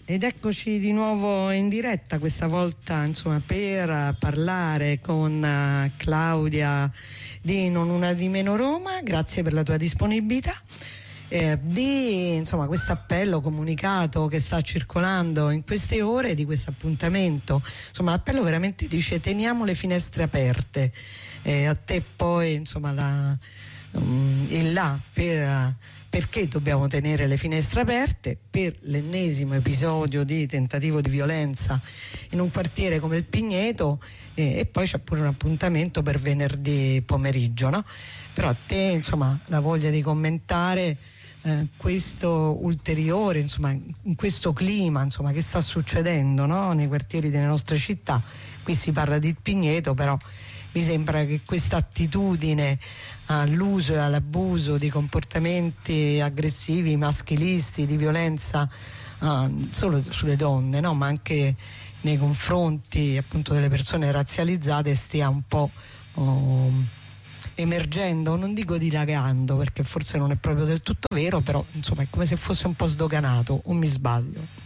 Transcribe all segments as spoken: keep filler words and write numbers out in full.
Ed eccoci di nuovo in diretta, questa volta insomma per parlare con uh, Claudia di Non Una di Meno Roma. Grazie per la tua disponibilità. Eh, di insomma questo appello comunicato che sta circolando in queste ore, di questo appuntamento. Insomma, l'appello veramente dice: teniamo le finestre aperte. Eh, a te poi insomma la, um, il là per perché dobbiamo tenere le finestre aperte per l'ennesimo episodio di tentativo di violenza in un quartiere come il Pigneto, eh, e poi c'è pure un appuntamento per venerdì pomeriggio, no? Però a te insomma la voglia di commentare eh, questo ulteriore, insomma, in questo clima insomma che sta succedendo, no? Nei quartieri delle nostre città. Qui si parla di Pigneto, però mi sembra che questa attitudine all'uso e all'abuso di comportamenti aggressivi, maschilisti, di violenza uh, solo sulle donne, no? Ma anche nei confronti appunto delle persone razzializzate stia un po' uh, emergendo, non dico dilagando perché forse non è proprio del tutto vero, però insomma è come se fosse un po' sdoganato, o mi sbaglio?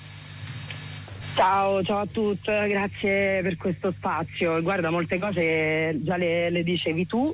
Ciao, ciao a tutti, grazie per questo spazio. Guarda, molte cose già le, le dicevi tu,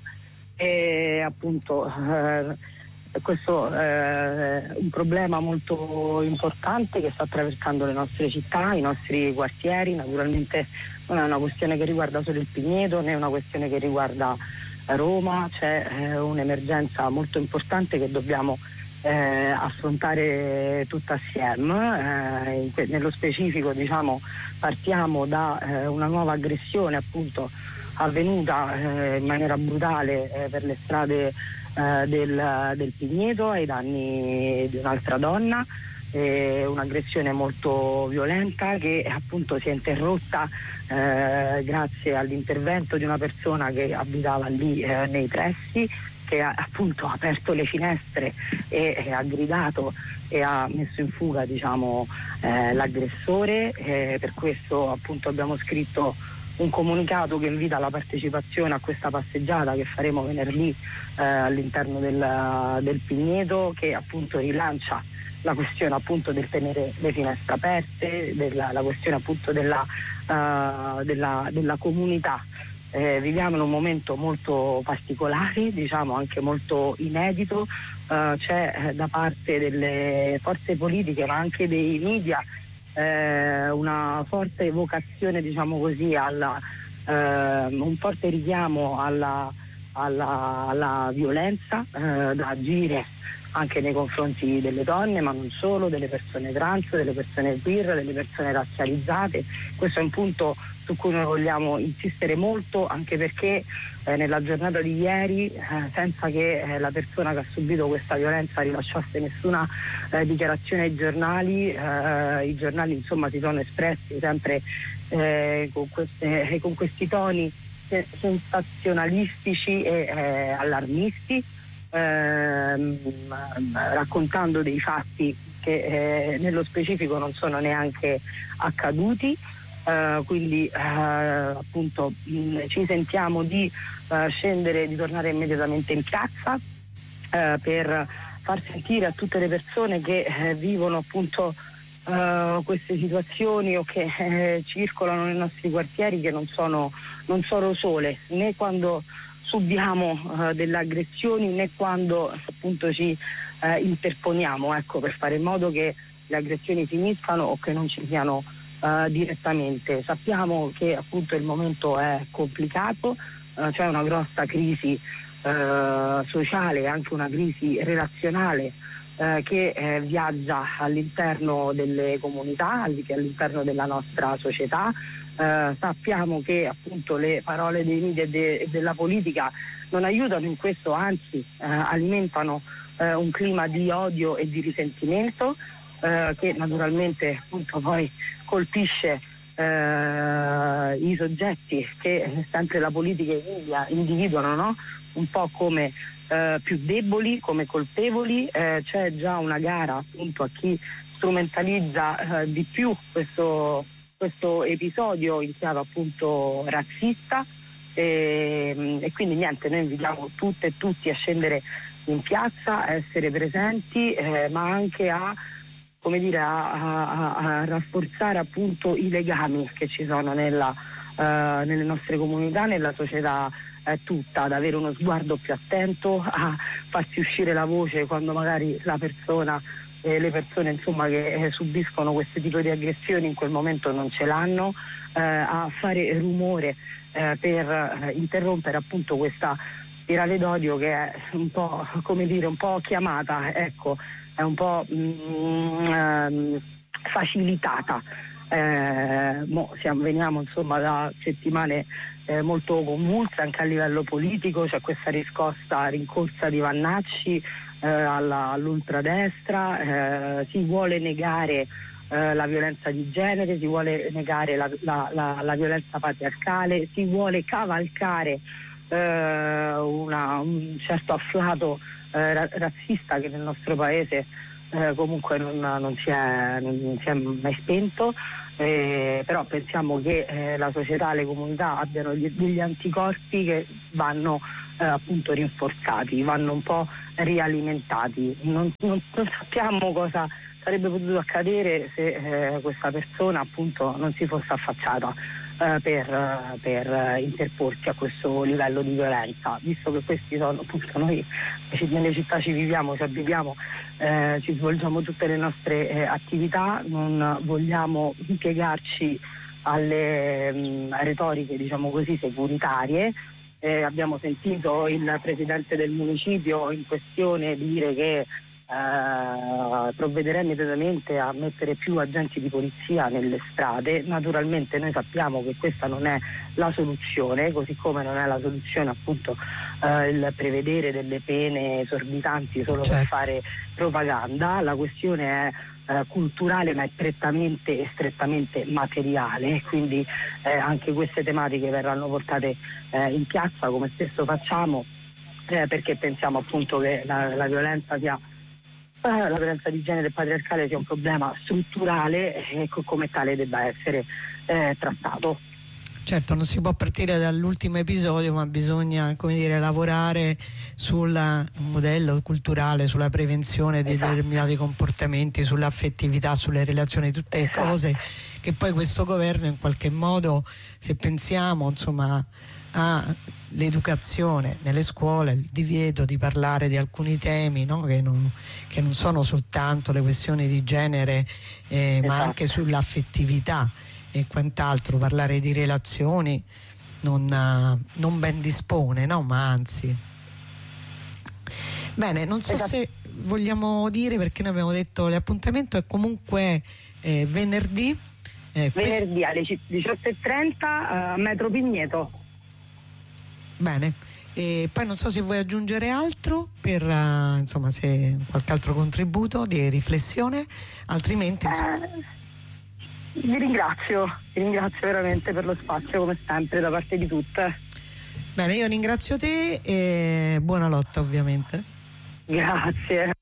e appunto eh, questo è un problema molto importante che sta attraversando le nostre città, i nostri quartieri. Naturalmente non è una questione che riguarda solo il Pigneto, né è una questione che riguarda Roma. C'è eh, un'emergenza molto importante che dobbiamo Eh, affrontare tutta assieme. Eh, que- nello specifico diciamo partiamo da eh, una nuova aggressione appunto avvenuta eh, in maniera brutale eh, per le strade eh, del, del Pigneto ai danni di un'altra donna, eh, un'aggressione molto violenta che appunto si è interrotta eh, grazie all'intervento di una persona che abitava lì eh, nei pressi, che ha appunto aperto le finestre e, e ha gridato e ha messo in fuga diciamo eh, l'aggressore. Eh, per questo appunto abbiamo scritto un comunicato che invita alla partecipazione a questa passeggiata che faremo venerdì eh, all'interno del, del Pigneto, che appunto rilancia la questione appunto del tenere le finestre aperte, della, la questione appunto della, uh, della, della comunità. Eh, viviamo in un momento molto particolare, diciamo anche molto inedito. Uh, c'è eh, da parte delle forze politiche ma anche dei media eh, una forte vocazione, diciamo così, alla, eh, un forte richiamo alla, alla, alla violenza eh, da agire anche nei confronti delle donne, ma non solo, delle persone trans, delle persone queer, delle persone razzializzate. Questo è un punto su cui noi vogliamo insistere molto, anche perché eh, nella giornata di ieri, eh, senza che eh, la persona che ha subito questa violenza rilasciasse nessuna eh, dichiarazione ai giornali, eh, i giornali insomma si sono espressi sempre eh, con, queste, con questi toni sensazionalistici e eh, allarmisti, ehm, raccontando dei fatti che eh, nello specifico non sono neanche accaduti. Uh, quindi uh, appunto mh, ci sentiamo di uh, scendere, di tornare immediatamente in piazza uh, per far sentire a tutte le persone che uh, vivono appunto uh, queste situazioni o che uh, circolano nei nostri quartieri, che non sono, non sono sole, né quando subiamo uh, delle aggressioni né quando appunto ci uh, interponiamo, ecco, per fare in modo che le aggressioni finiscano o che non ci siano Uh, direttamente. Sappiamo che appunto il momento è complicato, uh, c'è una grossa crisi uh, sociale e anche una crisi relazionale uh, che eh, viaggia all'interno delle comunità, all'interno della nostra società. Uh, sappiamo che appunto le parole dei media e de- della politica non aiutano in questo, anzi uh, alimentano uh, un clima di odio e di risentimento uh, che naturalmente appunto poi colpisce eh, i soggetti che sempre la politica e i media individuano, no? Un po' come eh, più deboli, come colpevoli. Eh, c'è già una gara appunto a chi strumentalizza eh, di più questo, questo episodio in chiave appunto razzista, e, e quindi niente, noi invitiamo tutte e tutti a scendere in piazza, a essere presenti, eh, ma anche a come dire, a, a, a rafforzare appunto i legami che ci sono nella, uh, nelle nostre comunità, nella società uh, tutta, ad avere uno sguardo più attento, a farsi uscire la voce quando magari la persona, eh, le persone insomma che eh, subiscono questo tipo di aggressioni in quel momento non ce l'hanno, eh, a fare rumore eh, per eh, interrompere appunto questa spirale d'odio che è un po', come dire, un po' chiamata, ecco, è un po' mm, ehm, facilitata. Eh, mo siamo, veniamo insomma da settimane eh, molto convulse anche a livello politico, c'è questa riscossa rincorsa di Vannacci eh, alla, all'ultradestra, eh, si vuole negare eh, la violenza di genere, si vuole negare la, la, la, la violenza patriarcale, si vuole cavalcare eh, una, un certo afflato eh, ra- razzista che nel nostro paese eh, comunque non, non, si è, non si è mai spento. Eh, però pensiamo che eh, la società, le comunità abbiano gli, degli anticorpi che vanno eh, appunto rinforzati, vanno un po' rialimentati. Non, non, non sappiamo cosa sarebbe potuto accadere se eh, questa persona appunto non si fosse affacciata eh, per, per interporsi a questo livello di violenza, visto che questi sono appunto noi nelle città ci viviamo, ci abitiamo, eh, ci svolgiamo tutte le nostre eh, attività, non vogliamo impiegarci alle mh, retoriche diciamo così securitarie. Eh, abbiamo sentito il presidente del municipio in questione dire che Uh, provvederà immediatamente a mettere più agenti di polizia nelle strade. Naturalmente noi sappiamo che questa non è la soluzione, così come non è la soluzione appunto uh, il prevedere delle pene esorbitanti solo certo. per fare propaganda. La questione è uh, culturale, ma è prettamente e strettamente materiale, quindi eh, anche queste tematiche verranno portate eh, in piazza come spesso facciamo, eh, perché pensiamo appunto che la, la violenza sia la violenza di genere patriarcale sia un problema strutturale e come tale debba essere eh, trattato. Certo, non si può partire dall'ultimo episodio, ma bisogna, come dire, lavorare sul modello culturale, sulla prevenzione di esatto. determinati comportamenti, sull'affettività, sulle relazioni, tutte esatto. cose che poi questo governo in qualche modo, se pensiamo insomma a l'educazione nelle scuole, il divieto di parlare di alcuni temi, no? che, non, che non sono soltanto le questioni di genere eh, esatto. ma anche sull'affettività e quant'altro, parlare di relazioni non, non ben dispone, no? ma anzi. Bene, non so esatto. se vogliamo dire, perché noi abbiamo detto l'appuntamento è comunque eh, venerdì eh, venerdì questo... alle diciotto e trenta a Metro Pigneto. Bene, e poi non so se vuoi aggiungere altro per uh, insomma se qualche altro contributo di riflessione, altrimenti eh, vi ringrazio, vi ringrazio veramente per lo spazio come sempre da parte di tutte. Bene, io ringrazio te e buona lotta ovviamente. Grazie.